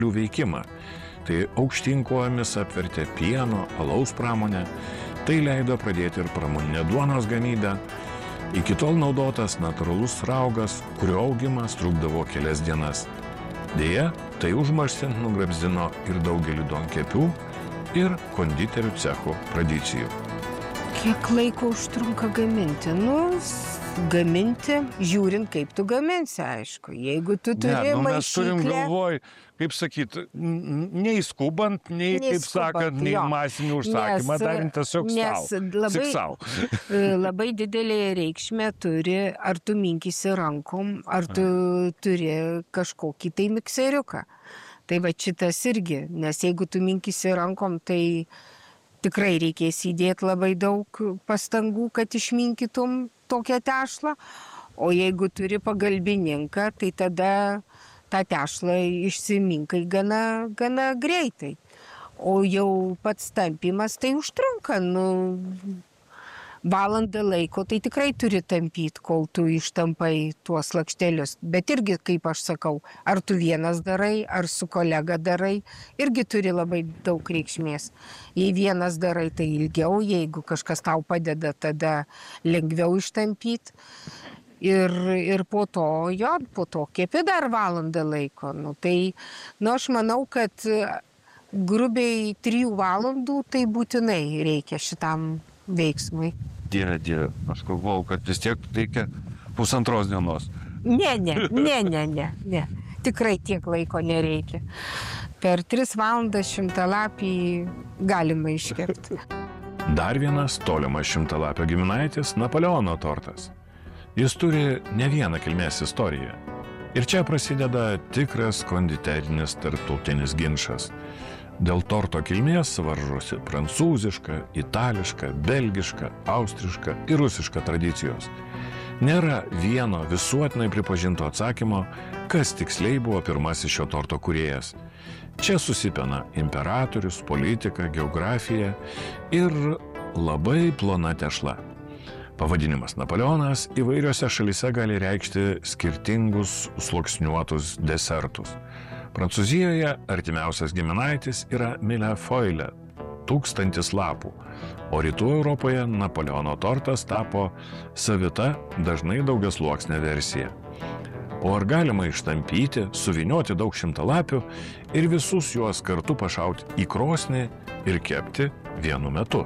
veikimą. Tai aukštyn kojomis apvertė pieno, alaus pramonę, tai leido pradėti ir pramoninę duonos gamybę. Iki tol naudotas natūralus raugas, kurio augimas trukdavo kelias dienas. Deja, tai užmaršint nugrabzdino ir daugelį duonkepių ir konditerių cechų tradicijų. Kiek laiko užtrunka gaminti? Gaminti, žiūrint, kaip tu gaminsi, aišku. Jeigu tu turi maišyklę... Mes turim galvoj, kaip sakyti, nei skubant, nei, kaip sakant, nei masinį užsakymą, darint tiesiog sau. Labai didelė reikšmė turi, ar tu minkysi rankom, ar tu turi kažkokį tai mikseriuką. Tai va šitas irgi, nes jeigu tu minkysi rankom, tai tikrai reikės įdėti labai daug pastangų, kad išminkytum tokią tešlą, o jeigu turi pagalbininką, tai tada tą tešlą išsiminkai gana greitai. O jau pats tampimas tai užtrunka, valandą laiko, tai tikrai turi tampyti, kol tu ištampai tuos lakštelius. Bet irgi, kaip aš sakau, ar tu vienas darai, ar su kolega darai, irgi turi labai daug reikšmės. Jei vienas darai, tai ilgiau, jeigu kažkas tau padeda, tada lengviau ištampyti. Ir po to kepi dar valandą laiko. Aš manau, kad grubiai 3 valandų tai būtinai reikia šitam veiksmui. Dieve, aš galvojau, kad vis tiek reikia 1,5 dienos. Ne. Tikrai tiek laiko nereikia. Per 3 valandas 100-lapį galima iškepti. Dar vienas tolimas 100-lapio giminaitis – Napoleono tortas. Jis turi ne vieną kilmės istoriją. Ir čia prasideda tikras konditerinis tarptautinis ginčas. Dėl torto kilmės varžosi prancūziška, itališka, belgiška, austriška ir rusiška tradicijos. Nėra vieno visuotinai pripažinto atsakymo, kas tiksliai buvo pirmasis šio torto kūrėjas. Čia susipina imperatorius, politika, geografija ir labai plona tešla. Pavadinimas Napoleonas įvairiose šalyse gali reikšti skirtingus sluoksniuotus desertus. Prancūzijoje artimiausias giminaitis yra millefeuille, 1000 lapų, o rytų Europoje Napoleono tortas tapo savita, dažnai daugiasluoksnė versija. O ar galima ištampyti, suvynioti daug 100-lapių ir visus juos kartu pašauti į krosnį ir kepti vienu metu?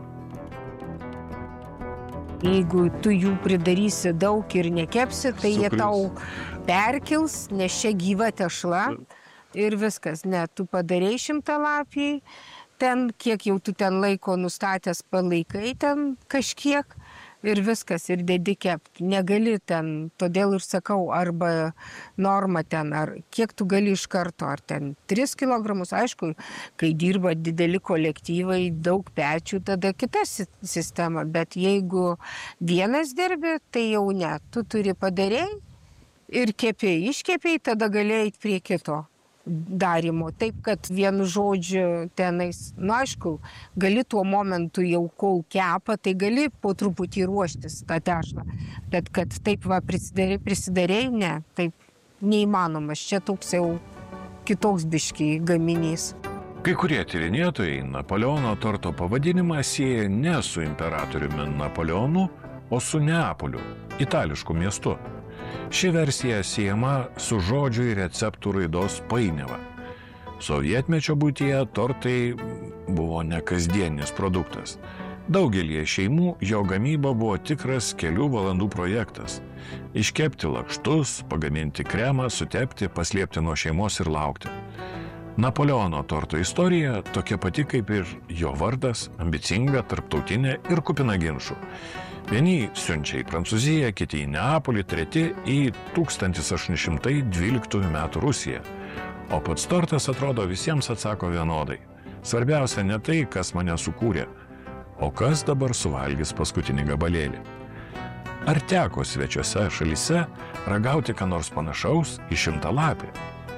Jeigu tu jų pridarysi daug ir nekepsi, tai jie tau perkils, nes čia gyva tešla. Ir viskas, tu padarei 100-lapį, ten kiek jau tu ten laiko nustatęs palaikai ten kažkiek ir viskas, ir dedi kepti. Negali ten, todėl ir sakau, arba norma ten, ar kiek tu gali iš karto, ar ten 3 kilogramus, aišku, kai dirba dideli kolektyvai, daug pečių, tada kita sistema, bet jeigu vienas dirbi, tai jau ne, tu turi padarei ir kepiai, iškepiai, tada gali eiti prie kito darimo. Taip, kad vienu žodžiu tenais, aišku, gali tuo momentu jau kol kepa, tai gali po truputį ruoštis tą tešlą. Bet kad taip prisidarei, ne, taip neįmanomas. Čia toks jau kitoks biškį gaminys. Kai kurie tyrinėtojai Napoleono torto pavadinimą sieja ne su imperatoriumi Napoleonu, o su Neapoliu, itališku miestu. Ši versija siejama su žodžių ir receptų raidos painiava. Sovietmečio būtyje tortai buvo ne kasdienis produktas. Daugelie šeimų jo gamyba buvo tikras kelių valandų projektas. Iškepti lakštus, pagaminti kremą, sutepti, paslėpti nuo šeimos ir laukti. Napoleono torto istorija tokia pati kaip ir jo vardas, ambicinga, tarptautinė ir kupina ginčų. Vieni siunčia į Prancūziją, kiti į Neapolį, treti į 1812 metų Rusiją. O pats tortas atrodo visiems atsako vienodai. Svarbiausia ne tai, kas mane sukūrė, o kas dabar suvalgys paskutinį gabalėlį. Ar teko svečiuose šalyse ragauti ką nors panašaus į 100-lapį?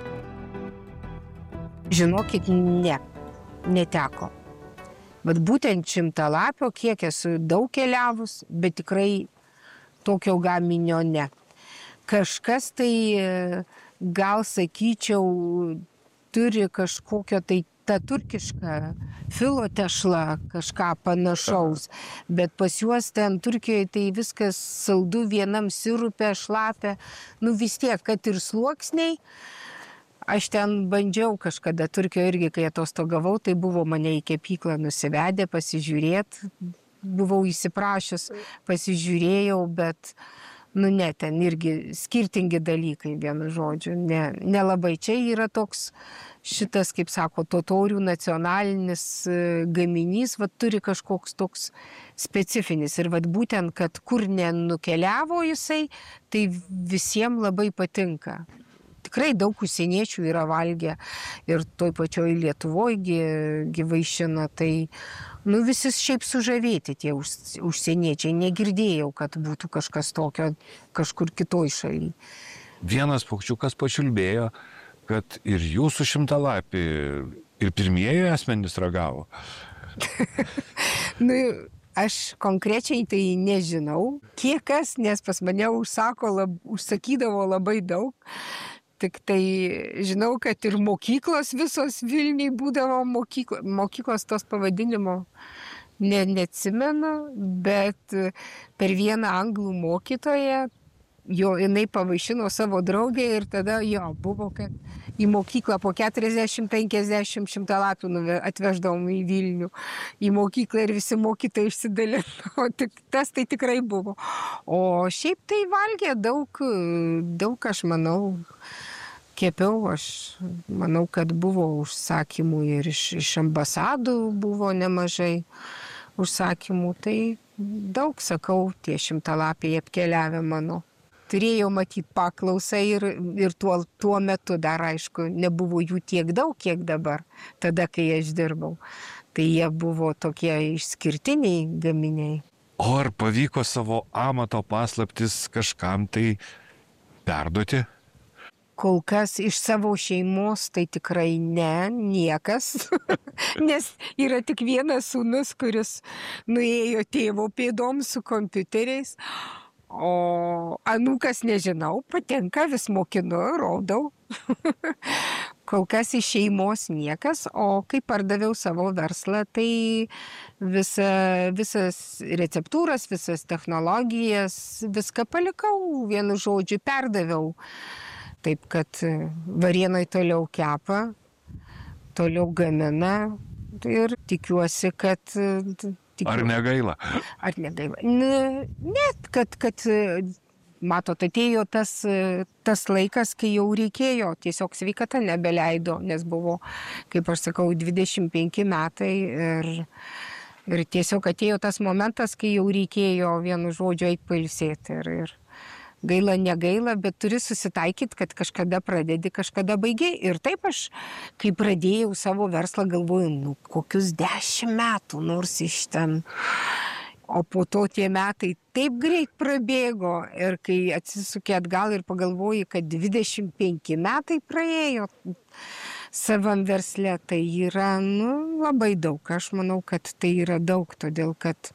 Žinokit, neteko. Bet būtent 100-lapio, kiek esu daug keliavus, bet tikrai tokio gaminio ne. Kažkas tai, gal sakyčiau, turi kažkokio tai ta turkiška filo tešla, kažką panašaus, bet pas juos ten Turkijoje tai viskas saldu, vienam sirupė, šlapia, vis tiek, kad ir sluoksniai. Aš ten bandžiau kažkada Turkijoje irgi, kai atostogavau, tai buvo mane į kepyklą nusivedę pasižiūrėti, buvau įsiprašęs, pasižiūrėjau, bet ne, ten irgi skirtingi dalykai, vienu žodžiu, nelabai. Čia yra toks šitas, kaip sako, totorių nacionalinis gaminys, turi kažkoks toks specifinis. Ir būtent, kad kur nenukeliavo jisai, tai visiems labai patinka. Tikrai daug užsieniečių yra valgę ir toj pačioj Lietuvoje vaišina, tai visi šiaip sužavėti tie užsieniečiai. Negirdėjau, kad būtų kažkas tokio kažkur kitoj šaly. Vienas paukščiukas pačiulbėjo, kad ir jūsų šimtalapį ir pirmieji asmenys ragavo. Aš konkrečiai tai nežinau, kiek kas, nes pas mane užsakydavo labai daug. Tik tai žinau, kad ir mokyklos visos Vilniui būdavo mokyklos tos pavadinimo neatsimenu, bet per vieną anglų mokytoją jinai pavaišino savo draugę ir tada buvo, kad į mokyklą po 40-50 šimtalapių atveždavom į Vilnių į mokyklą ir visi mokytojai išsidalino. Tas tai tikrai buvo. O šiaip tai valgė daug, aš manau, kepiau, aš manau, kad buvo užsakymų ir iš ambasadų buvo nemažai užsakymų. Tai daug, sakau, tie šimtalapiai apkeliavę mano. Turėjau matyti paklausą ir tuo metu dar, aišku, nebuvo jų tiek daug, kiek dabar, tada, kai aš dirbau. Tai jie buvo tokie išskirtiniai gaminiai. O ar pavyko savo amato paslaptis kažkam tai perduoti? Kol kas iš savo šeimos tai tikrai niekas, nes yra tik vienas sūnus, kuris nuėjo tėvo pėdom su kompiuteriais. O anūkas nežinau, patenka, vis mokinu, rodau. Kol kas iš šeimos niekas, o kai pardaviau savo verslą, tai visas receptūras, visas technologijas, viską palikau, vienu žodžiu perdaviau. Taip, kad Varėnoj toliau kepa, toliau gamina ir tikiuosi, kad... Ar negaila? Ar negaila? Net, kad matot, atėjo tas laikas, kai jau reikėjo, tiesiog sveikata nebeleido, nes buvo, kaip aš sakau, 25 metai ir tiesiog atėjo tas momentas, kai jau reikėjo vienu žodžiu eiti pailsėti. Ir gaila, negaila, bet turi susitaikyti, kad kažkada pradedi, kažkada baigiai. Ir taip aš, kai pradėjau savo verslą, galvoju, kokius 10 metų, nors iš ten. O po to tie metai taip greit prabėgo. Ir kai atsisukė atgal ir pagalvoju, kad 25 metai praėjo savam versle, tai yra, labai daug. Aš manau, kad tai yra daug, todėl kad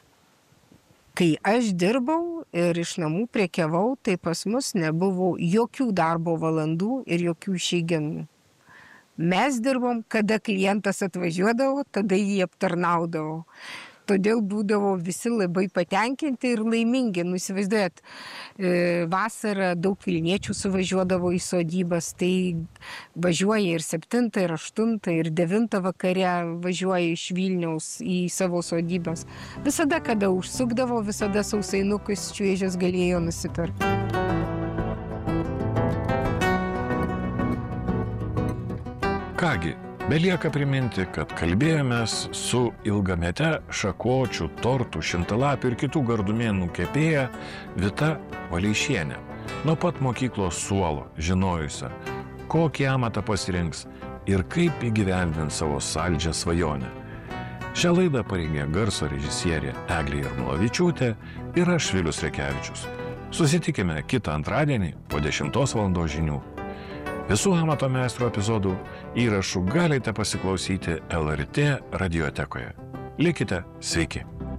kai aš dirbau ir iš namų prekiavau, tai pas mus nebuvo jokių darbo valandų ir jokių išeiginų. Mes dirbom, kada klientas atvažiuodavo, tada jį aptarnaudavo. Todėl būdavo visi labai patenkinti ir laimingi. Įsivaizduojat, vasarą daug vilniečių suvažiuodavo į sodybas, tai važiuoja ir 7, ir 8, ir 9 vakare važiuoja iš Vilniaus į savo sodybas. Visada, kada užsukdavo, visada sausainukus šviežias galėjo nusipirkti. Kągi, belieka priminti, kad kalbėjomės su ilgamete šakočių, tortų, šimtalapių ir kitų gardumėnų kepėja Vita Valeišienė. Nuo pat mokyklos suolo žinojusią, kokį amatą pasirinks ir kaip įgyvendins savo saldžią svajonę. Šią laidą parengė garso režisierė Eglė Jarmolavičiūtė ir aš Vilius Rekevičius. Susitikime kitą antradienį po 10 val. Žinių. Visų amato meistro epizodų įrašų galite pasiklausyti LRT radiotekoje. Likite sveiki.